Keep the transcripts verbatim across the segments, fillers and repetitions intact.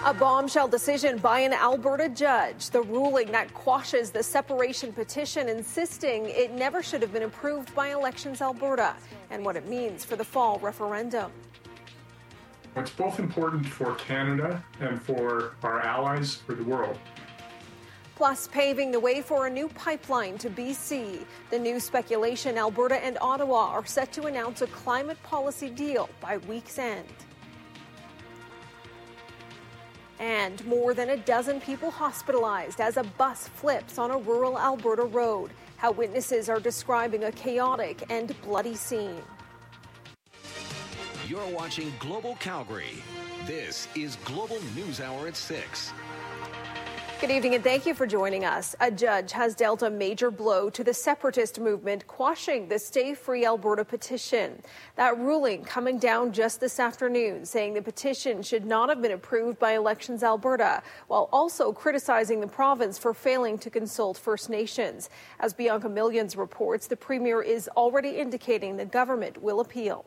A bombshell decision by an Alberta judge, the ruling that quashes the separation petition, insisting it never should have been approved by Elections Alberta, and what it means for the fall referendum. It's both important for Canada and for our allies, for the world. Plus, paving the way for a new pipeline to B C. The new speculation Alberta and Ottawa are set to announce a climate policy deal by week's end. And more than a dozen people hospitalized as a bus flips on a rural Alberta road. How witnesses are describing a chaotic and bloody scene. You're watching Global Calgary. This is Global News Hour at six. Good evening and thank you for joining us. A judge has dealt a major blow to the separatist movement, quashing the Stay Free Alberta petition. That ruling coming down just this afternoon, saying the petition should not have been approved by Elections Alberta, while also criticizing the province for failing to consult First Nations. As Bianca Millions reports, the Premier is already indicating the government will appeal.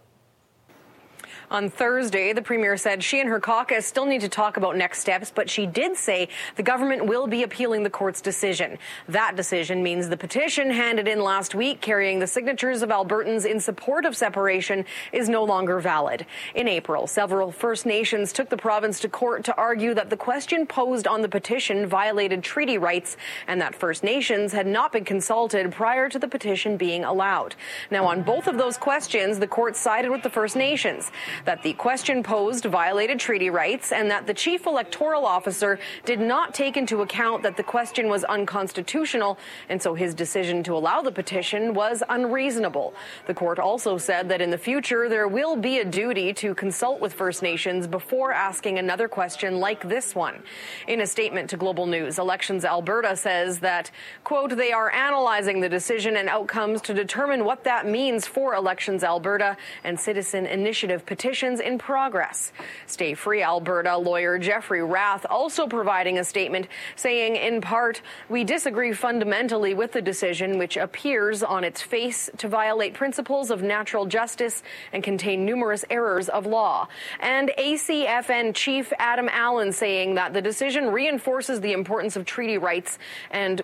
On Thursday, the Premier said she and her caucus still need to talk about next steps, but she did say the government will be appealing the court's decision. That decision means the petition handed in last week carrying the signatures of Albertans in support of separation is no longer valid. In April, several First Nations took the province to court to argue that the question posed on the petition violated treaty rights and that First Nations had not been consulted prior to the petition being allowed. Now, on both of those questions, the court sided with the First Nations, that the question posed violated treaty rights and that the chief electoral officer did not take into account that the question was unconstitutional, and so his decision to allow the petition was unreasonable. The court also said that in the future there will be a duty to consult with First Nations before asking another question like this one. In a statement to Global News, Elections Alberta says that, quote, they are analyzing the decision and outcomes to determine what that means for Elections Alberta and citizen initiative petitions in progress. Stay Free Alberta lawyer Jeffrey Rath also providing a statement saying, in part, we disagree fundamentally with the decision, which appears on its face to violate principles of natural justice and contain numerous errors of law. And A C F N Chief Adam Allen saying that the decision reinforces the importance of treaty rights and,